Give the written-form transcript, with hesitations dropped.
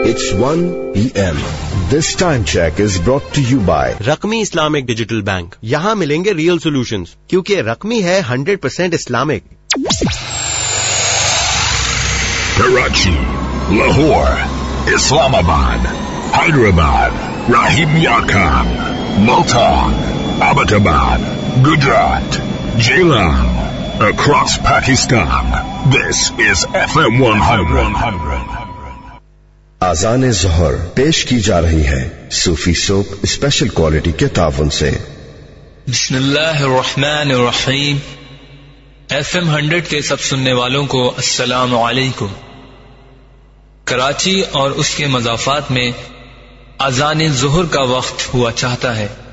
It's 1 PM. This time check is brought to you by रकमी Islamic digital bank. यहाँ मिलेंगे real solutions क्योंकि रकमी है 100% Islamic. Karachi, Lahore, Islamabad, Hyderabad, Rahim Yarkhan, Multan, Abbottabad, Gujarat, Jailan, across Pakistan. This is FM 100. आज़ान ज़ोहर पेश की जा रही है सूफी soap special quality के तावन से. बिस्मिल्लाहिर्रहमानिर्रहीम. FM 100 के सब सुनने वालों को अस्सलामु अलैकुम. कराची और उसके मज़ाफ़ात में आज़ान ज़ोहर का वक्त हुआ चाहता है.